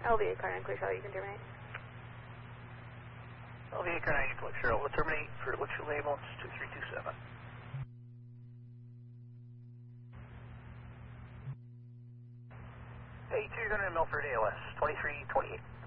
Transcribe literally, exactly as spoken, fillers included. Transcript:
L V eight car nine, clear shot, you can terminate. L V eight car nine, clear shot, we'll terminate for what's your label, it's two three two seven. Hey, two, you're going to Milford A O S, twenty-three twenty-eight.